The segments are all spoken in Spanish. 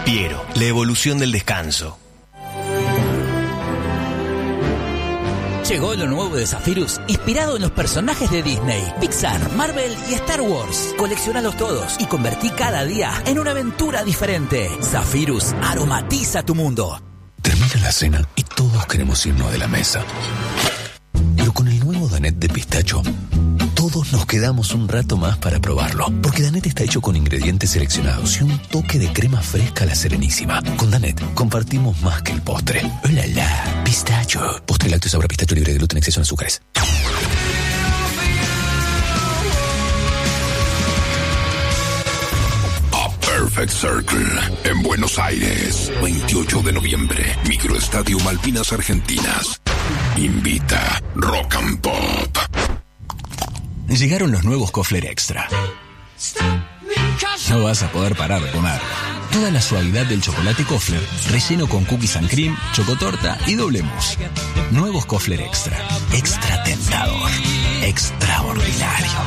Piero, la evolución del descanso. Llegó lo nuevo de Zephyrus, inspirado en los personajes de Disney, Pixar, Marvel y Star Wars. Coleccionalos todos y convertí cada día en una aventura diferente. Zephyrus aromatiza tu mundo. Termina la cena y todos queremos irnos de la mesa. Pero con el nuevo Danet de pistacho, todos nos quedamos un rato más para probarlo. Porque Danet está hecho con ingredientes seleccionados y un toque de crema fresca a la Serenísima. Con Danet compartimos más que el postre. ¡Oh, la, la! Pistacho. Postre lácteo sabor a pistacho libre de gluten, exceso en azúcares. Perfect Circle, en Buenos Aires, 28 de noviembre, Microestadio Malvinas Argentinas. Invita Rock and Pop. Llegaron los nuevos Kofler Extra. No vas a poder parar de comerlo. Toda la suavidad del chocolate Kofler, relleno con cookies and cream, chocotorta y doble mousse. Nuevos Kofler Extra. Extra tentador. Extraordinario.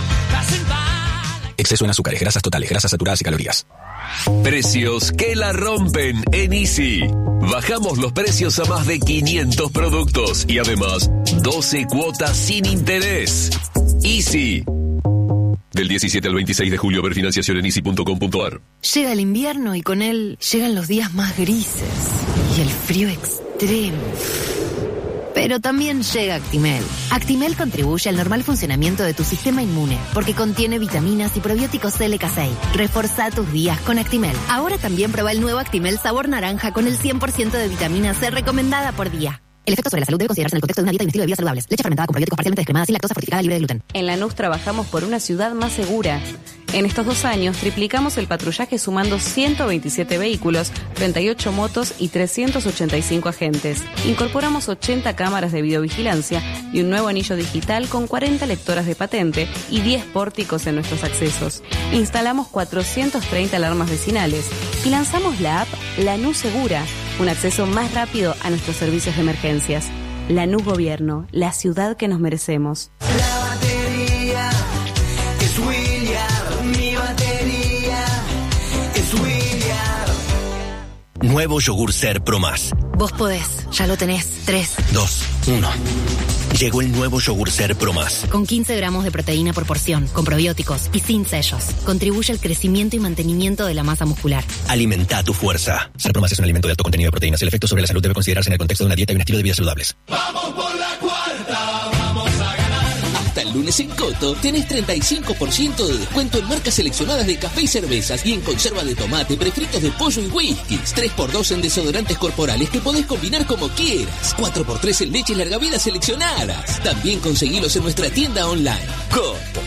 Exceso en azúcares, grasas totales, grasas saturadas y calorías. Precios que la rompen en Easy. Bajamos los precios a más de 500 productos y además 12 cuotas sin interés. Easy. Del 17 al 26 de julio, ver financiación en easy.com.ar. Llega el invierno y con él llegan los días más grises y el frío extremo. Pero también llega Actimel. Actimel contribuye al normal funcionamiento de tu sistema inmune porque contiene vitaminas y probióticos LK6. Reforzá tus días con Actimel. Ahora también prueba el nuevo Actimel sabor naranja con el 100% de vitamina C recomendada por día. El efecto sobre la salud debe considerarse en el contexto de una dieta y un estilo de vida saludables. Leche fermentada con probióticos parcialmente descremada sin lactosa fortificada libre de gluten. En Lanús trabajamos por una ciudad más segura. En estos 2 años triplicamos el patrullaje sumando 127 vehículos, 38 motos y 385 agentes. Incorporamos 80 cámaras de videovigilancia y un nuevo anillo digital con 40 lectoras de patente y 10 pórticos en nuestros accesos. Instalamos 430 alarmas vecinales y lanzamos la app Lanús Segura, un acceso más rápido a nuestros servicios de emergencias. Lanús Gobierno, la ciudad que nos merecemos. La batería es William, mi batería es William. Nuevo yogur Ser Pro Más. Vos podés, ya lo tenés. 3, 2, 1. Llegó el nuevo yogur Ser Pro Más. Con 15 gramos de proteína por porción, con probióticos y sin sellos. Contribuye al crecimiento y mantenimiento de la masa muscular. Alimenta tu fuerza. Ser Pro Más es un alimento de alto contenido de proteínas. El efecto sobre la salud debe considerarse en el contexto de una dieta y un estilo de vida saludables. Vamos por la cuarta, vamos a ganar. Hasta el lunes en Coto tenés 35% de descuento en marcas seleccionadas de café y cervezas y en conserva de tomate, prefritos de pollo y whiskies. 3x2 en desodorantes corporales que podés combinar como quieras. 4x3 en leches larga vida seleccionadas. También conseguilos en nuestra tienda online. Coto.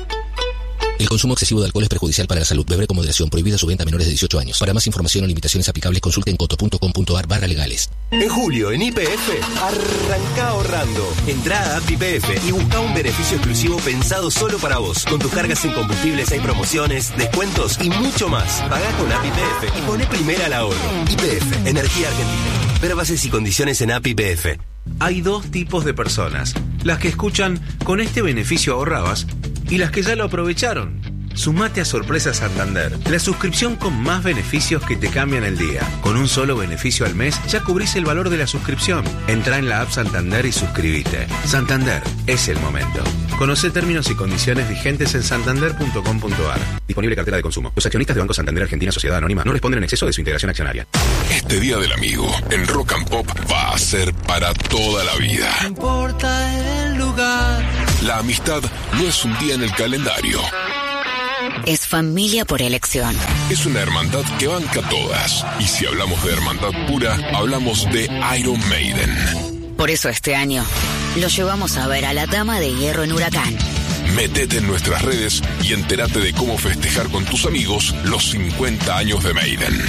El consumo excesivo de alcohol es perjudicial para la salud. Beber con moderación. Prohibida su venta a menores de 18 años. Para más información o limitaciones aplicables, consulte en coto.com.ar/legales. En julio, en YPF, arranca ahorrando. Entrá a App YPF y busca un beneficio exclusivo pensado solo para vos. Con tus cargas en combustibles hay promociones, descuentos y mucho más. Pagá con App YPF y poné primera al ahorro. YPF, Energía Argentina. Ver bases y condiciones en App YPF. Hay 2 tipos de personas. Las que escuchan "con este beneficio ahorrabas" y las que ya lo aprovecharon. Sumate a Sorpresa Santander, la suscripción con más beneficios que te cambian el día. Con un solo beneficio al mes ya cubrís el valor de la suscripción. Entrá en la app Santander y suscríbete. Santander, es el momento. Conocé términos y condiciones vigentes en santander.com.ar. Disponible cartera de consumo. Los accionistas de Banco Santander Argentina Sociedad Anónima no responden en exceso de su integración accionaria. Este Día del Amigo en Rock and Pop va a ser para toda la vida. No importa el lugar. La amistad no es un día en el calendario. Es familia por elección. Es una hermandad que banca todas. Y si hablamos de hermandad pura, hablamos de Iron Maiden. Por eso este año lo llevamos a ver a la Dama de Hierro en Huracán. Métete en nuestras redes y entérate de cómo festejar con tus amigos los 50 años de Maiden.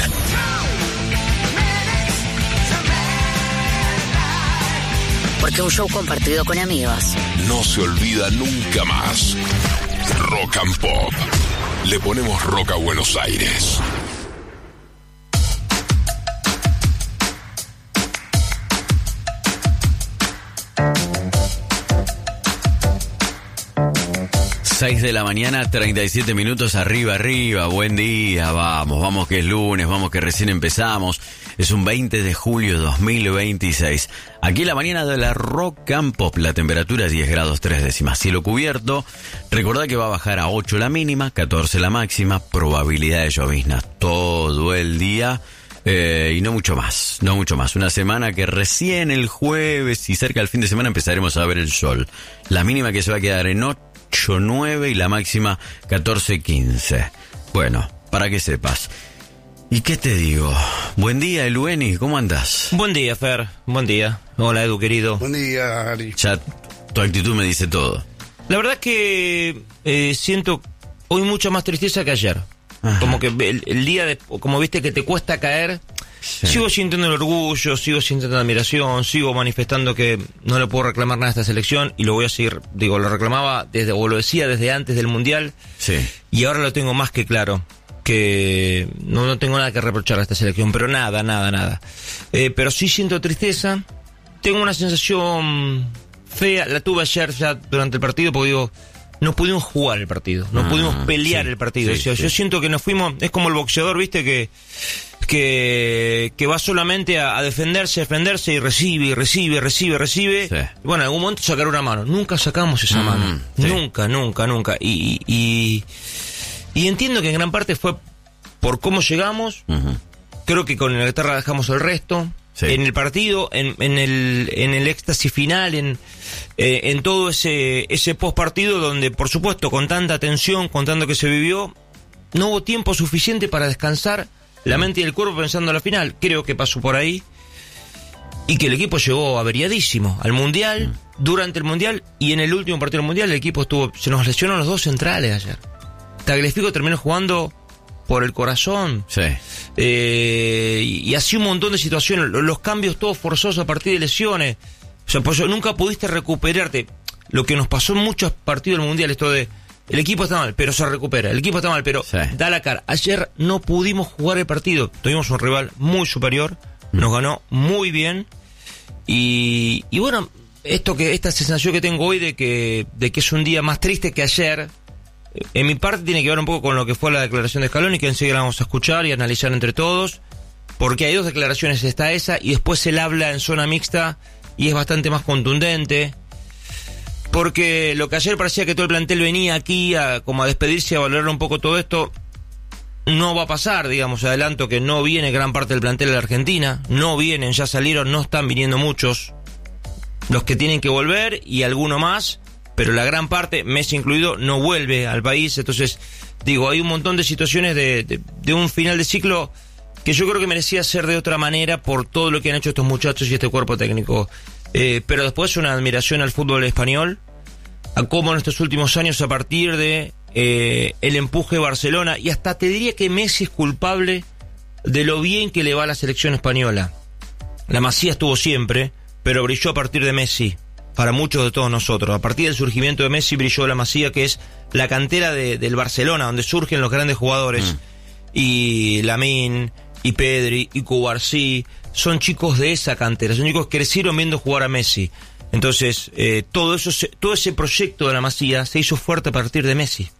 Porque un show compartido con amigos no se olvida nunca más. Rock and Pop. Le ponemos rock a Buenos Aires. 6 de la mañana, 37 minutos, arriba, buen día, vamos que es lunes, vamos que recién empezamos, es un 20 de julio 2026, aquí en la mañana de la Rock and Pop, la temperatura es 10 grados 3 décimas, cielo cubierto, recordad que va a bajar a 8 la mínima, 14 la máxima, probabilidad de lloviznas todo el día, y no mucho más, una semana que recién el jueves y cerca del fin de semana empezaremos a ver el sol, la mínima que se va a quedar en 8-9 y la máxima 14-15. Bueno, para que sepas. ¿Y qué te digo? Buen día, Elueni, ¿cómo andás? Buen día, Fer, buen día. Hola, Edu, querido. Buen día, Ari. Ya tu actitud me dice todo. La verdad es que siento hoy mucha más tristeza que ayer. Ajá. Como que el día, como viste que te cuesta caer... Sí. Sigo sintiendo el orgullo, sigo sintiendo la admiración, sigo manifestando que no le puedo reclamar nada a esta selección y lo voy a seguir, lo reclamaba o lo decía desde antes del Mundial, sí. Y ahora lo tengo más que claro, que no tengo nada que reprochar a esta selección, pero nada. Pero sí siento tristeza, tengo una sensación fea, la tuve ayer ya durante el partido, porque digo, no pudimos jugar el partido, no pudimos pelear el partido, sí, o sea, yo siento que nos fuimos, es como el boxeador, viste, que va solamente a defenderse y recibe. Sí. Bueno, en algún momento sacar una mano. Nunca sacamos esa mano. Sí. Nunca. Y entiendo que en gran parte fue por cómo llegamos. Uh-huh. Creo que con Inglaterra dejamos el resto. Sí. En el partido, en el éxtasis final, en todo ese post partido donde, por supuesto, con tanta tensión, con tanto que se vivió, no hubo tiempo suficiente para descansar la mente y el cuerpo pensando a la final. Creo que pasó por ahí y que el equipo llegó averiadísimo al Mundial, durante el Mundial y en el último partido del Mundial el equipo se nos lesionaron los dos centrales ayer. Tagliafico terminó jugando por el corazón, sí. Y así un montón de situaciones, los cambios todos forzosos a partir de lesiones, o sea, pues nunca pudiste recuperarte. Lo que nos pasó en muchos partidos del Mundial, esto de el equipo está mal, pero se recupera. El equipo está mal, pero da la cara. Ayer no pudimos jugar el partido. Tuvimos un rival muy superior. Nos ganó muy bien. Y bueno, esta sensación que tengo hoy de que es un día más triste que ayer, en mi parte tiene que ver un poco con lo que fue la declaración de Scaloni, que enseguida la vamos a escuchar y analizar entre todos. Porque hay dos declaraciones, está esa, y después él habla en zona mixta y es bastante más contundente. Porque lo que ayer parecía que todo el plantel venía aquí como a despedirse, a valorar un poco todo esto, no va a pasar, digamos, adelanto que no viene gran parte del plantel de la Argentina, no vienen, ya salieron, no están viniendo muchos, los que tienen que volver y alguno más, pero la gran parte, Messi incluido, no vuelve al país, entonces, digo, hay un montón de situaciones de un final de ciclo que yo creo que merecía ser de otra manera por todo lo que han hecho estos muchachos y este cuerpo técnico. Pero después una admiración al fútbol español, a cómo en estos últimos años, a partir de el empuje de Barcelona, y hasta te diría que Messi es culpable de lo bien que le va a la selección española. La Masía estuvo siempre, pero brilló a partir de Messi, para muchos de todos nosotros. A partir del surgimiento de Messi brilló la Masía, que es la cantera del Barcelona, donde surgen los grandes jugadores, y Lamine, y Pedri, y Cubarsí, son chicos de esa cantera, son chicos que crecieron viendo jugar a Messi. Entonces, todo ese proyecto de la Masía se hizo fuerte a partir de Messi.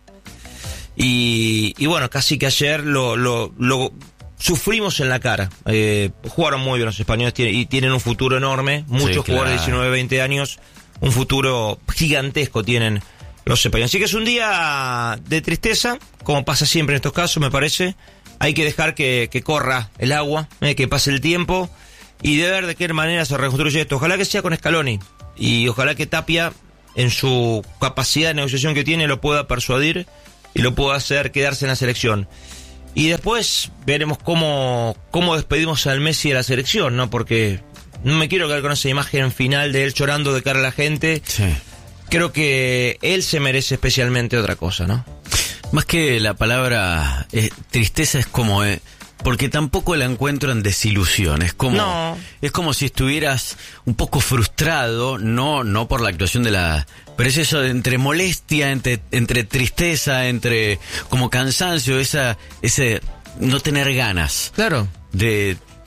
Y bueno, casi que ayer lo sufrimos en la cara. Jugaron muy bien los españoles y tienen un futuro enorme. Muchos jugadores de 19, 20 años, un futuro gigantesco tienen los españoles. Así que es un día de tristeza, como pasa siempre en estos casos, me parece. Hay que dejar que corra el agua, que pase el tiempo y de ver de qué manera se reconstruye esto. Ojalá que sea con Scaloni y ojalá que Tapia, en su capacidad de negociación que tiene, lo pueda persuadir y lo pueda hacer quedarse en la selección. Y después veremos cómo despedimos al Messi de la selección, ¿no? Porque no me quiero quedar con esa imagen final de él llorando de cara a la gente. Sí. Creo que él se merece especialmente otra cosa, ¿no? Más que la palabra tristeza es como... porque tampoco la encuentro en desilusión, es como si estuvieras un poco frustrado, no por la actuación de la... Pero es eso de entre molestia, entre tristeza, entre como cansancio, ese no tener ganas. Claro. De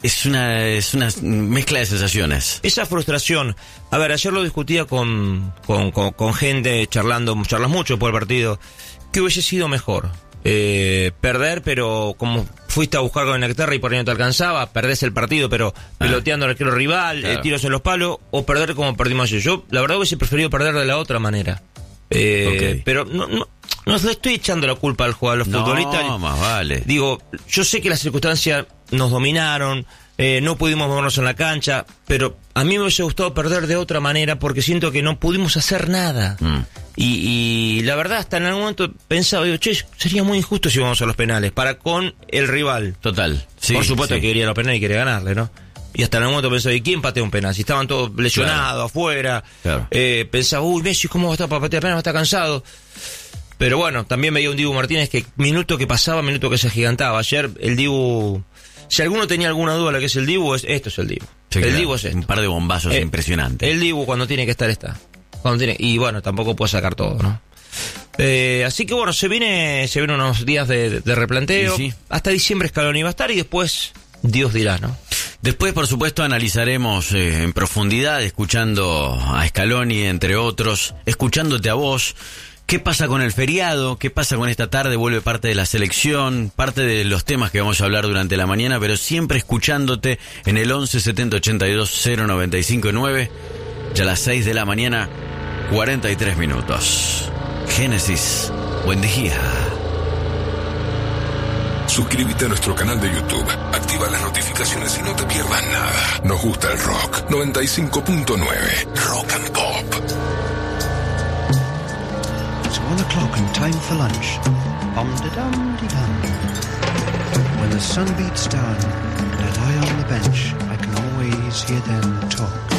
es una mezcla de sensaciones. Esa frustración. A ver, ayer lo discutía con gente, charlas mucho por el partido. ¿Qué hubiese sido mejor? Perder, pero como fuiste a buscar con Inglaterra y por ahí no te alcanzaba, perdés el partido, pero peloteando al arquero rival, claro. Tiros en los palos, o perder como perdimos ayer. Yo, la verdad, hubiese preferido perder de la otra manera. Pero no estoy echando la culpa al jugador, a los futbolistas. No, más vale. Digo, yo sé que las circunstancias nos dominaron, no pudimos movernos en la cancha, pero a mí me hubiese gustado perder de otra manera porque siento que no pudimos hacer nada. Y la verdad, hasta en algún momento pensaba, digo, che, sería muy injusto si vamos a los penales, para con el rival. Total. Sí, por supuesto que quería los penales y quería ganarle, ¿no? Y hasta en algún momento pensaba, ¿y quién patea un penal? Si estaban todos lesionados, afuera. Claro. Pensaba, Messi, ¿cómo va a estar para patear penal? Va a estar cansado. Pero bueno, también veía un Dibu Martínez que minuto que pasaba, minuto que se agigantaba. Ayer el Dibu, si alguno tenía alguna duda de lo que es el Dibu, esto es el Dibu. Sí, el claro. Dibu es esto. Un par de bombazos impresionantes. El Dibu cuando tiene que estar está. Y bueno, tampoco puede sacar todo, ¿no? Así que bueno, se vienen unos días de replanteo. Sí. Hasta diciembre Scaloni va a estar y después Dios dirá, ¿no? Después, por supuesto, analizaremos en profundidad, escuchando a Scaloni, entre otros, escuchándote a vos. ¿Qué pasa con el feriado? ¿Qué pasa con esta tarde? Vuelve parte de la selección, parte de los temas que vamos a hablar durante la mañana, pero siempre escuchándote en el 11 70 82 095 9. Ya a las 6 de la mañana, 43 minutos. Génesis, buen día. Suscríbete a nuestro canal de YouTube, activa las notificaciones y no te pierdas nada. Nos gusta el rock. 95.9 Rock and Pop. It's 1 o'clock and time for lunch. Bum-de-dum-de-dum. When the sun beats down and I lie on the bench, I can always hear them talk.